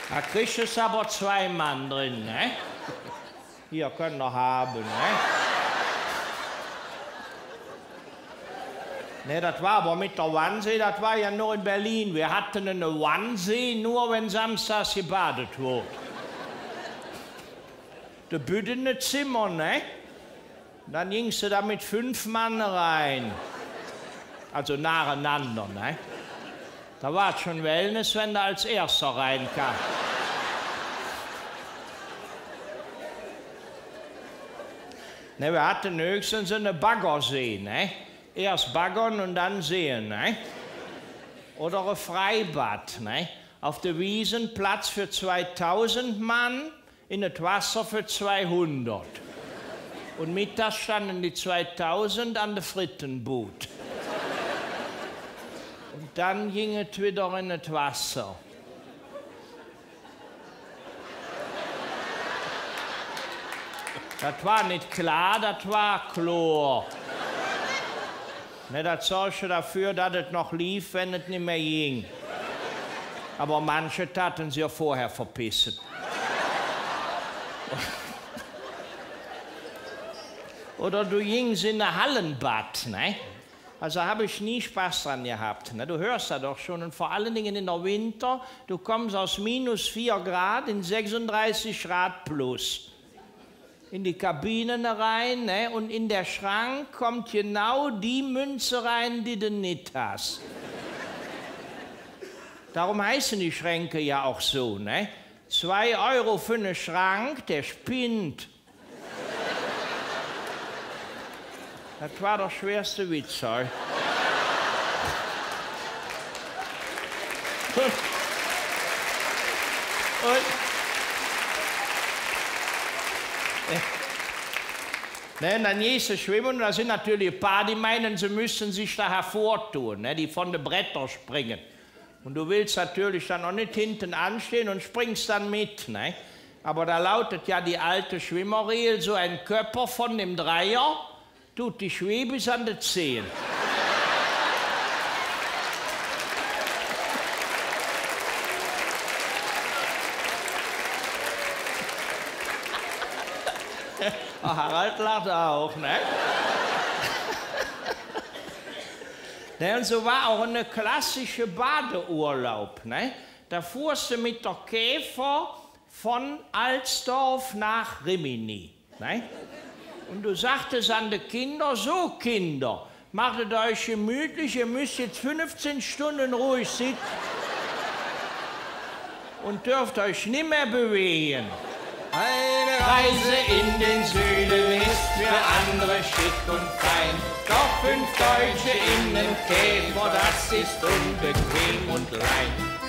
Da kriegst du aber 2 Mann drin, ne? Hier, können wir haben, ne? Ne, das war aber mit der Wannsee, das war ja nur in Berlin. Wir hatten eine Wannsee, nur wenn samstags gebadet wurde. Da büdene Zimmer, ne? Dann gingst du da mit 5 Mann rein. Also nacheinander, ne? Da war es schon Wellness, wenn du als Erster reinkam. Ne, wir hatten höchstens eine Baggersee, ne? Erst baggern und dann sehen, ne? Oder ein Freibad, ne? Auf der Wiesen Platz für 2000 Mann, in das Wasser für 200. Und mittags standen die 2000 an der Frittenboot. Und dann ging es wieder in das Wasser. Das war nicht klar, das war Chlor. Ne, das sorgte dafür, dass es noch lief, wenn es nicht mehr ging. Aber manche taten sie ja vorher verpissen. Oder du gingst in ein Hallenbad, ne? Also habe ich nie Spaß dran gehabt. Ne? Du hörst das doch schon. Und vor allen Dingen in der Winter, du kommst aus -4 Grad in 36 Grad plus. In die Kabinen rein, ne? Und in der Schrank kommt genau die Münze rein, die du nicht hast. Darum heißen die Schränke ja auch so, ne? 2 Euro für einen Schrank, der spinnt. Das war der schwerste Witz, ey. Ne, dann gehst du schwimmen und da sind natürlich ein paar, die meinen, sie müssten sich da hervortun, ne, die von den Brettern springen. Und du willst natürlich dann auch nicht hinten anstehen und springst dann mit. Ne? Aber da lautet ja die alte Schwimmerregel, so ein Körper von dem Dreier tut die Schwebe bis an die Zehen. Harald lacht auch, ne? Ne, und so war auch eine klassische Badeurlaub, ne? Da fuhrst du mit der Käfer von Alsdorf nach Rimini, ne? Und du sagtest an die Kinder, so Kinder, machtet euch gemütlich, ihr müsst jetzt 15 Stunden ruhig sitzen und dürft euch nicht mehr bewegen. Eine Reise in den Süden ist für andere schick und fein. Doch 5 Deutsche in den Käfer, das ist unbequem und klein.